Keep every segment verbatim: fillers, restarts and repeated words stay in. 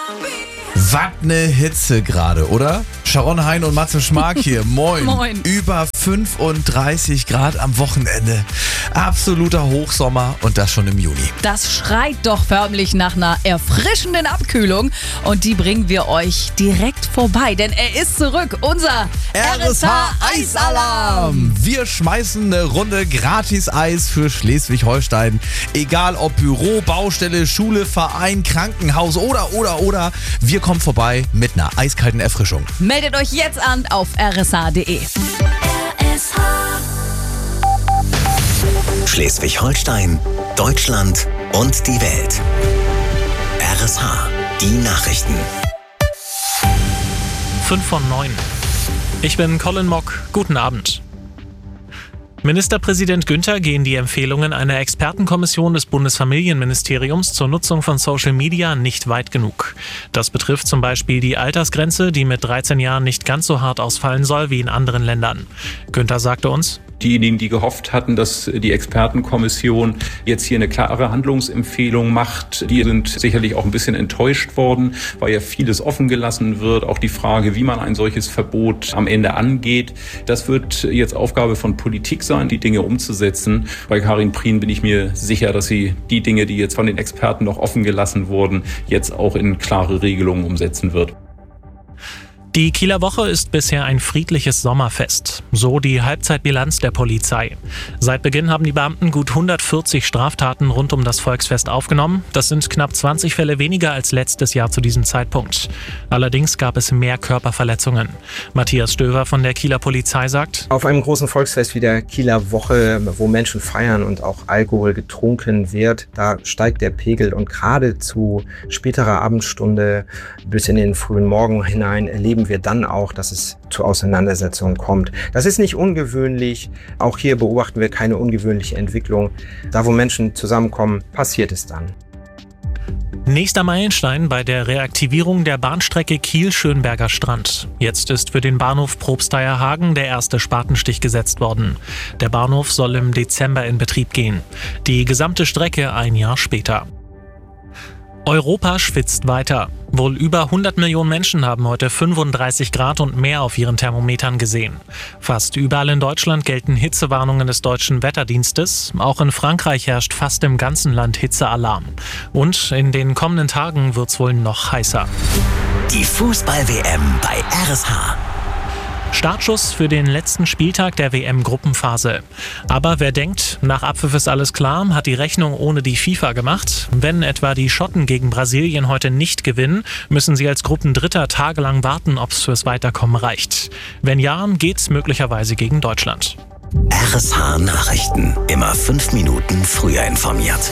Was ne Hitze gerade, oder? Sharon Hein und Matze Schmark hier. Moin. Moin. Über fünfunddreißig Grad am Wochenende. Absoluter Hochsommer und das schon im Juni. Das schreit doch förmlich nach einer erfrischenden Abkühlung. Und die bringen wir euch direkt vorbei, denn er ist zurück. Unser R S H-Eisalarm. Wir schmeißen eine Runde Gratis-Eis für Schleswig-Holstein. Egal ob Büro, Baustelle, Schule, Verein, Krankenhaus oder, oder, oder. Wir kommen vorbei mit einer eiskalten Erfrischung. Meldet euch jetzt an auf r s h punkt d e. R S H. Schleswig-Holstein, Deutschland und die Welt. R S H, die Nachrichten. fünf von neun. Ich bin Colin Mock. Guten Abend. Ministerpräsident Günther gehen die Empfehlungen einer Expertenkommission des Bundesfamilienministeriums zur Nutzung von Social Media nicht weit genug. Das betrifft zum Beispiel die Altersgrenze, die mit dreizehn Jahren nicht ganz so hart ausfallen soll wie in anderen Ländern. Günther sagte uns: Diejenigen, die gehofft hatten, dass die Expertenkommission jetzt hier eine klare Handlungsempfehlung macht, die sind sicherlich auch ein bisschen enttäuscht worden, weil ja vieles offen gelassen wird. Auch die Frage, wie man ein solches Verbot am Ende angeht, das wird jetzt Aufgabe von Politik sein, die Dinge umzusetzen. Bei Karin Prien bin ich mir sicher, dass sie die Dinge, die jetzt von den Experten noch offen gelassen wurden, jetzt auch in klare Regelungen umsetzen wird. Die Kieler Woche ist bisher ein friedliches Sommerfest. So die Halbzeitbilanz der Polizei. Seit Beginn haben die Beamten gut hundertvierzig Straftaten rund um das Volksfest aufgenommen. Das sind knapp zwanzig Fälle weniger als letztes Jahr zu diesem Zeitpunkt. Allerdings gab es mehr Körperverletzungen. Matthias Stöver von der Kieler Polizei sagt: Auf einem großen Volksfest wie der Kieler Woche, wo Menschen feiern und auch Alkohol getrunken wird, da steigt der Pegel, und gerade zu späterer Abendstunde bis in den frühen Morgen hinein erleben wir dann auch, dass es zu Auseinandersetzungen kommt. Das ist nicht ungewöhnlich. Auch hier beobachten wir keine ungewöhnliche Entwicklung. Da, wo Menschen zusammenkommen, passiert es dann. Nächster Meilenstein bei der Reaktivierung der Bahnstrecke Kiel-Schönberger Strand. Jetzt ist für den Bahnhof Probsteierhagen der erste Spatenstich gesetzt worden. Der Bahnhof soll im Dezember in Betrieb gehen. Die gesamte Strecke ein Jahr später. Europa schwitzt weiter. Wohl über hundert Millionen Menschen haben heute fünfunddreißig Grad und mehr auf ihren Thermometern gesehen. Fast überall in Deutschland gelten Hitzewarnungen des Deutschen Wetterdienstes. Auch in Frankreich herrscht fast im ganzen Land Hitzealarm. Und in den kommenden Tagen wird's wohl noch heißer. Die Fußball-W M bei R S H. Startschuss für den letzten Spieltag der W M-Gruppenphase. Aber wer denkt, nach Abpfiff ist alles klar, hat die Rechnung ohne die FIFA gemacht. Wenn etwa die Schotten gegen Brasilien heute nicht gewinnen, müssen sie als Gruppendritter tagelang warten, ob es fürs Weiterkommen reicht. Wenn ja, geht's möglicherweise gegen Deutschland. R S H Nachrichten. Immer fünf Minuten früher informiert.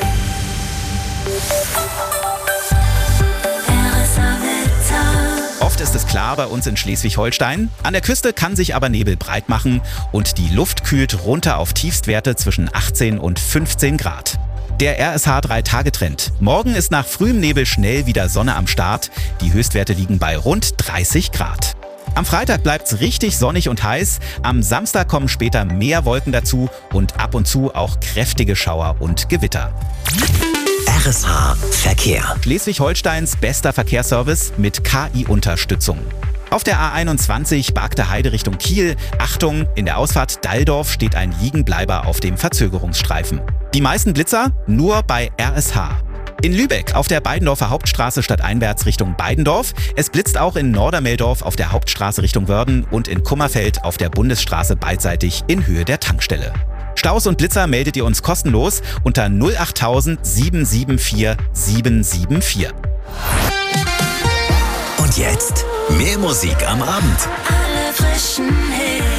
Oft ist es klar bei uns in Schleswig-Holstein. An der Küste kann sich aber Nebel breit machen und die Luft kühlt runter auf Tiefstwerte zwischen achtzehn und fünfzehn Grad. Der R S H drei Tage Trend. Morgen ist nach frühem Nebel schnell wieder Sonne am Start. Die Höchstwerte liegen bei rund dreißig Grad. Am Freitag bleibt's richtig sonnig und heiß. Am Samstag kommen später mehr Wolken dazu und ab und zu auch kräftige Schauer und Gewitter. R S H Verkehr. Schleswig-Holsteins bester Verkehrsservice mit K I-Unterstützung. Auf der A einundzwanzig Bargte Heide Richtung Kiel. Achtung, in der Ausfahrt Dalldorf steht ein Liegenbleiber auf dem Verzögerungsstreifen. Die meisten Blitzer nur bei R S H. In Lübeck auf der Beidendorfer Hauptstraße stadteinwärts Richtung Beidendorf. Es blitzt auch in Nordermeldorf auf der Hauptstraße Richtung Wörden und in Kummerfeld auf der Bundesstraße beidseitig in Höhe der Tankstelle. Staus und Blitzer meldet ihr uns kostenlos unter null acht null null sieben sieben vier sieben sieben vier. Und jetzt mehr Musik am Abend. Alle frischen Hits.